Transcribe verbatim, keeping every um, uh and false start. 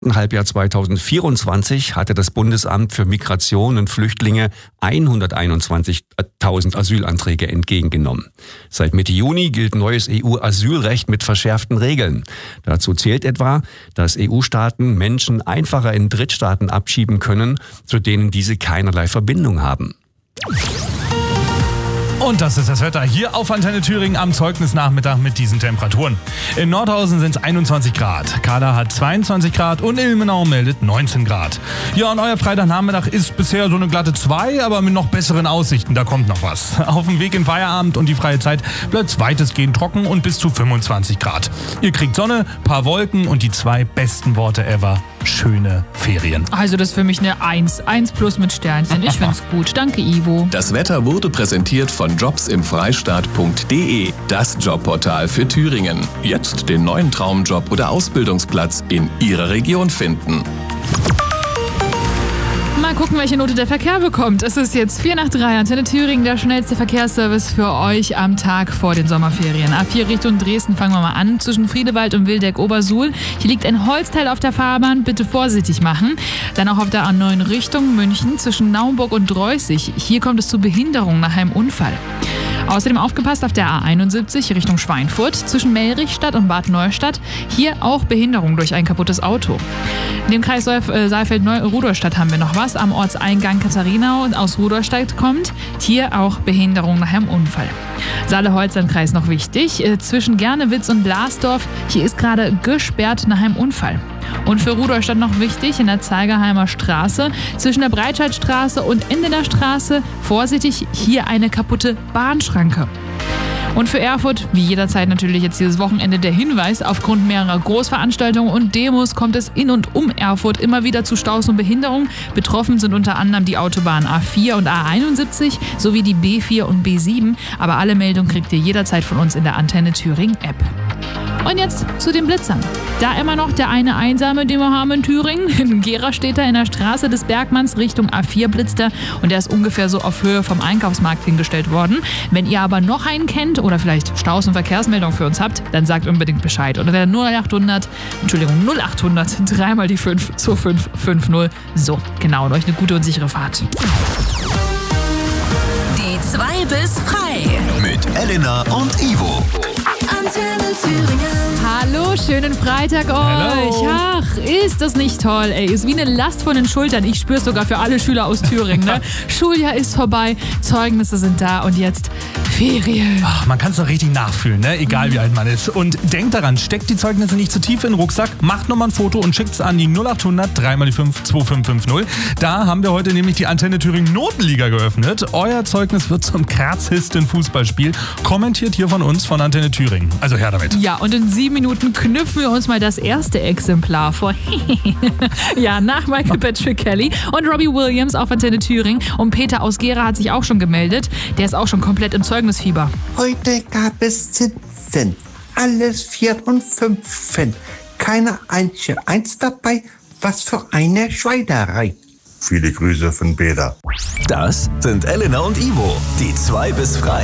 Im Halbjahr zweitausendvierundzwanzig hatte das Bundesamt für Migration und Flüchtlinge hunderteinundzwanzigtausend Asylanträge entgegengenommen. Seit Mitte Juni gilt neues E U-Asylrecht mit verschärften Regeln. Dazu zählt etwa, dass E U-Staaten Menschen einfacher in Drittstaaten abschieben können, zu denen diese keinerlei Verbindung haben. Und das ist das Wetter hier auf Antenne Thüringen am Zeugnisnachmittag mit diesen Temperaturen. In Nordhausen sind es einundzwanzig Grad, Kahla hat zweiundzwanzig Grad und Ilmenau meldet neunzehn Grad. Ja, und euer Freitagnachmittag ist bisher so eine glatte zwei, aber mit noch besseren Aussichten, da kommt noch was. Auf dem Weg in Feierabend und die freie Zeit bleibt es weitestgehend trocken und bis zu fünfundzwanzig Grad. Ihr kriegt Sonne, paar Wolken und die zwei besten Worte ever: schöne Ferien. Also das ist für mich eine eins. eins plus mit Sternchen. Ich find's gut. Danke, Ivo. Das Wetter wurde präsentiert von jobs im freistaat punkt de, das Jobportal für Thüringen. Jetzt den neuen Traumjob oder Ausbildungsplatz in Ihrer Region finden. Mal gucken, welche Note der Verkehr bekommt. Es ist jetzt vier nach drei. Antenne Thüringen, der schnellste Verkehrsservice für euch am Tag vor den Sommerferien. A vier Richtung Dresden fangen wir mal an. Zwischen Friedewald und Wildeck-Obersuhl. Hier liegt ein Holzteil auf der Fahrbahn. Bitte vorsichtig machen. Dann auch auf der A neun Richtung München zwischen Naumburg und Dreußig. Hier kommt es zu Behinderung nach einem Unfall. Außerdem aufgepasst auf der A einundsiebzig Richtung Schweinfurt zwischen Mellrichstadt und Bad Neustadt. Hier auch Behinderung durch ein kaputtes Auto. In dem Kreis Saalfeld-Neu-Rudolstadt haben wir noch was. Am Ortseingang Katharinau aus Rudolstadt kommt. Hier auch Behinderung nach einem Unfall. Saale-Holzland-Kreis noch wichtig. Zwischen Gernewitz und Blasdorf. Hier ist gerade gesperrt nach einem Unfall. Und für Rudolstadt noch wichtig, in der Zeigerheimer Straße, zwischen der Breitscheidstraße und Ende der Straße, vorsichtig, hier eine kaputte Bahnschranke. Und für Erfurt, wie jederzeit natürlich jetzt dieses Wochenende, der Hinweis: Aufgrund mehrerer Großveranstaltungen und Demos kommt es in und um Erfurt immer wieder zu Staus und Behinderungen. Betroffen sind unter anderem die Autobahnen A vier und A einundsiebzig sowie die B vier und B sieben. Aber alle Meldungen kriegt ihr jederzeit von uns in der Antenne Thüringen App. Und jetzt zu den Blitzern. Da immer noch der eine Einsame, den wir haben in Thüringen. In Gera steht er in der Straße des Bergmanns Richtung A vier blitzt er und der ist ungefähr so auf Höhe vom Einkaufsmarkt hingestellt worden. Wenn ihr aber noch einen kennt oder vielleicht Staus- und Verkehrsmeldungen für uns habt, dann sagt unbedingt Bescheid. Oder der null achthundert, Entschuldigung, null achthundert, dreimal die fünf zu fünf fünf null. So, genau, und euch eine gute und sichere Fahrt. Die zwei bis frei. Mit Elena und Ivo. Antenne Thüringen. Hallo, schönen Freitag euch. Hello. Ach, ist das nicht toll, ey. Ist wie eine Last von den Schultern. Ich spür's sogar für alle Schüler aus Thüringen, ne? Schuljahr ist vorbei, Zeugnisse sind da und jetzt Ferien. Ach, man kann es doch richtig nachfühlen, ne? Egal mhm. wie alt man ist. Und denkt daran, steckt die Zeugnisse nicht zu tief in den Rucksack, macht nochmal ein Foto und schickt es an die null achthundert, dreimal die fünf, zwei fünf fünf null. Da haben wir heute nämlich die Antenne Thüringen Notenliga geöffnet. Euer Zeugnis wird zum krassisten Fußballspiel. Kommentiert hier von uns von Antenne Thüringen. Also her damit. Ja, und in sieben Minuten knüpfen wir uns mal das erste Exemplar vor. Ja, nach Michael Patrick Kelly und Robbie Williams auf Antenne Thüringen. Und Peter aus Gera hat sich auch schon gemeldet. Der ist auch schon komplett im Zeugnisfieber. Heute gab es Zinsen. Alles vier und fünf. Keine einzige Eins dabei. Was für eine Schweinerei. Viele Grüße von Peter. Das sind Elena und Ivo, die zwei bis frei.